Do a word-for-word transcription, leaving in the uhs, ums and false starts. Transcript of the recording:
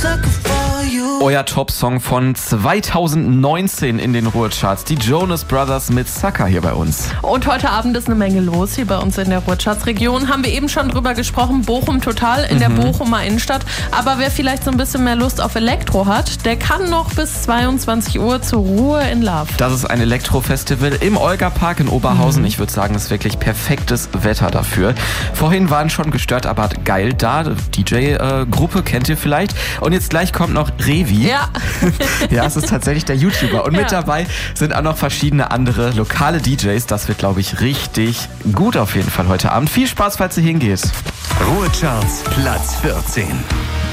Euer Top-Song von zweitausendneunzehn in den Ruhrcharts. Die Jonas Brothers mit Sucker hier bei uns. Und heute Abend ist eine Menge los hier bei uns in der Ruhrcharts-Region. Haben wir eben schon drüber gesprochen. Bochum total in mhm. der Bochumer Innenstadt. Aber wer vielleicht so ein bisschen mehr Lust auf Elektro hat, der kann noch bis zweiundzwanzig Uhr zur Ruhe in Love. Das ist ein Elektro-Festival im Olga-Park in Oberhausen. Mhm. Ich würde sagen, es ist wirklich perfektes Wetter dafür. Vorhin waren schon gestört, aber geil da. D J-Gruppe kennt ihr vielleicht. Und jetzt gleich kommt noch Revi. Ja. Ja, es ist tatsächlich der YouTuber. Und ja. mit dabei sind auch noch verschiedene andere lokale D Js. Das wird, glaube ich, richtig gut auf jeden Fall heute Abend. Viel Spaß, falls ihr hingeht. Ruhrcharts Platz vierzehn.